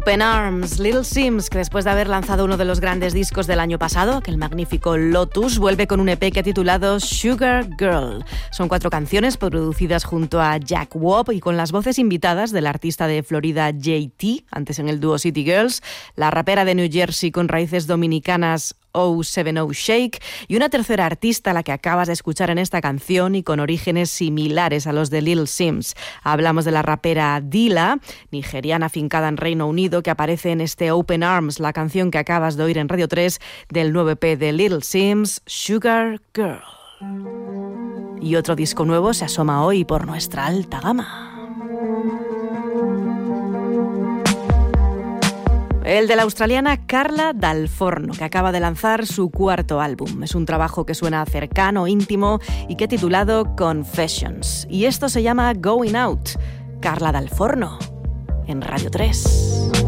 Open Arms, Little Simz, que después de haber lanzado uno de los grandes discos del año pasado, aquel magnífico Lotus, vuelve con un EP que ha titulado Sugar Girl. Son 4 canciones producidas junto a Jack Wobb y con las voces invitadas del artista de Florida JT, antes en el dúo City Girls, la rapera de New Jersey con raíces dominicanas O70 Shake y una tercera artista, la que acabas de escuchar en esta canción y con orígenes similares a los de Little Simz. Hablamos de la rapera Dilla, nigeriana afincada en Reino Unido, que aparece en este Open Arms, la canción que acabas de oír en Radio 3 del nuevo EP de Little Simz, Sugar Girl. Y otro disco nuevo se asoma hoy por nuestra alta gama. El de la australiana Carla Dal Forno, que acaba de lanzar su 4º álbum. Es un trabajo que suena cercano, íntimo y que he titulado Confessions. Y esto se llama Going Out. Carla Dal Forno, en Radio 3.